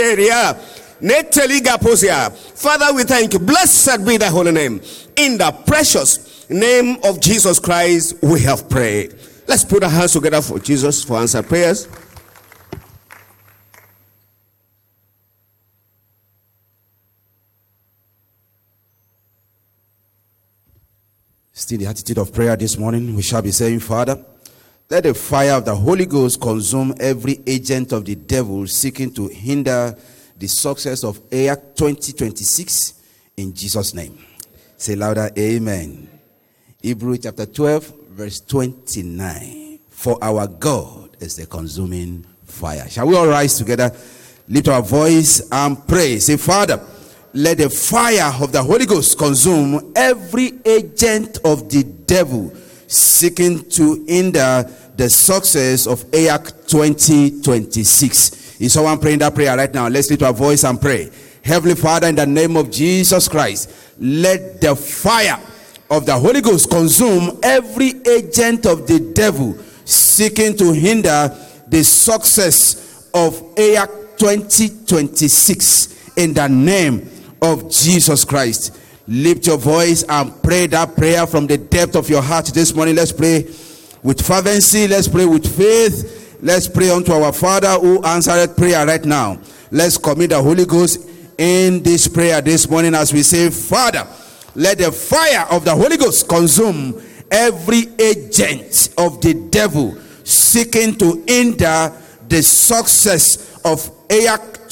area. Father, we thank you. Blessed be thy holy name. In the precious name of Jesus Christ, we have prayed. Let's put our hands together for Jesus for answered prayers. Still the attitude of prayer this morning, we shall be saying, Father, let the fire of the Holy Ghost consume every agent of the devil seeking to hinder the success of ACT 2026 in Jesus' name. Say louder, amen. Hebrews chapter 12, verse 29. For our God is a consuming fire. Shall we all rise together, lift our voice and pray? Say, Father, let the fire of the Holy Ghost consume every agent of the devil seeking to hinder the success of ACT 2026. Is someone praying that prayer right now? Let's lift our voice and pray. Heavenly Father, in the name of Jesus Christ, let the fire of the Holy Ghost consume every agent of the devil seeking to hinder the success of ACT 2026 in the name of Jesus Christ. Lift your voice and pray that prayer from the depth of your heart this morning. Let's pray with fervency. Let's pray with faith. Let's pray unto our Father who answered prayer right now. Let's commit the Holy Ghost in this prayer this morning as we say, Father, let the fire of the Holy Ghost consume every agent of the devil seeking to hinder the success of ACT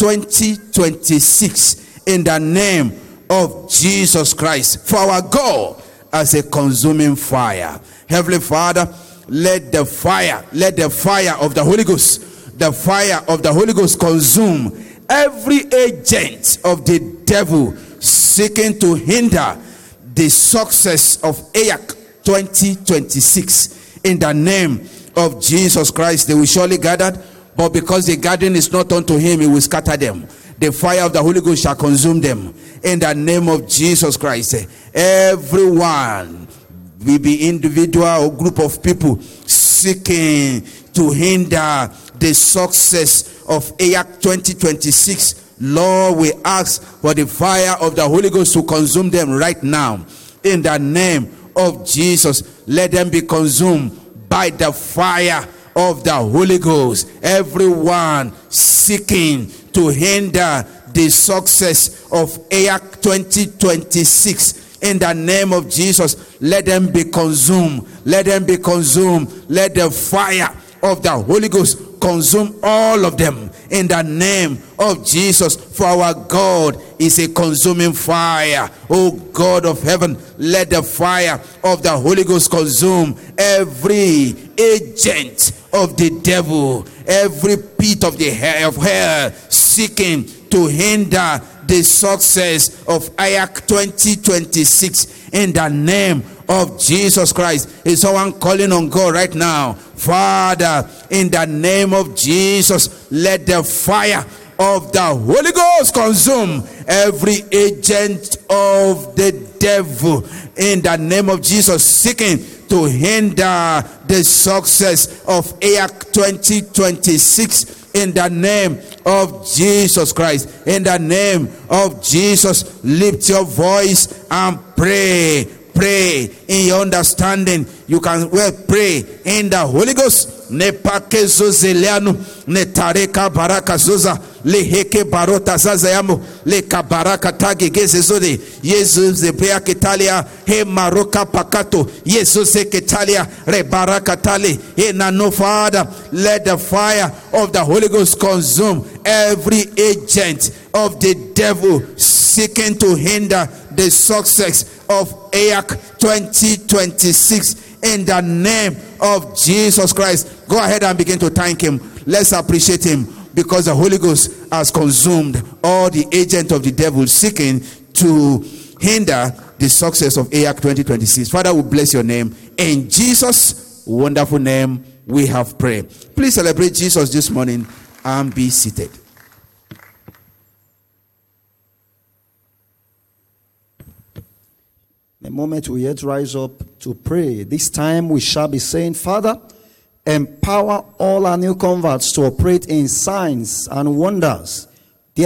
2026 in the name of Jesus Christ. For our God as a consuming fire. Heavenly Father, let the fire of the Holy Ghost, the fire of the Holy Ghost consume every agent of the devil seeking to hinder the success of ACT 2026 in the name of Jesus Christ. They will surely gather, but because the gathering is not unto him, he will scatter them. The fire of the Holy Ghost shall consume them in the name of Jesus Christ. Everyone, will be individual or group of people seeking to hinder the success of ACT 2026. Lord, we ask for the fire of the Holy Ghost to consume them right now. In the name of Jesus, let them be consumed by the fire of the Holy Ghost. Everyone seeking to hinder the success of ACT 2026. In the name of Jesus, let them be consumed. Let them be consumed. Let the fire of the Holy Ghost consume all of them. In the name of Jesus, for our God is a consuming fire. Oh God of heaven, let the fire of the Holy Ghost consume every agent of the devil, every pit of the hell seeking to hinder the success of ACT 2026 in the name of Jesus Christ. Is someone calling on God right now? Father, in the name of Jesus, let the fire of the Holy Ghost consume every agent of the devil in the name of Jesus seeking to hinder the success of ACT 2026 in the name of Jesus Christ. In the name of Jesus, lift your voice and pray. Pray in your understanding. You can well pray in the Holy Ghost. Ne pakezo zeliano ne tareka baraka zoza le heke barota zazayamo le kabaraka tagi gezezode Jesus ze bea ketalia he maroka pakato Jesus se ketalia re baraka tali he na no. Father, let the fire of the Holy Ghost consume every agent of the devil seeking to hinder the success of ACT 2026 in the name of Jesus Christ. Go ahead and begin to thank him. Let's appreciate him because the Holy Ghost has consumed all the agents of the devil seeking to hinder the success of ACT 2026. Father, we bless your name. In Jesus' wonderful name, we have prayed. Please celebrate Jesus this morning and be seated. The moment we yet rise up to pray, this time we shall be saying, Father, empower all our new converts to operate in signs and wonders